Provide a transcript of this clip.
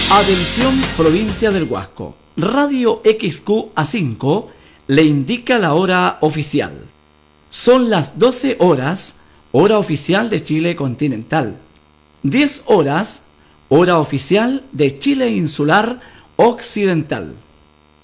Atención, provincia del Huasco. Radio XQ A5 le indica la hora oficial. Son las 12 horas, hora oficial de Chile continental. 10 horas, hora oficial de Chile insular occidental.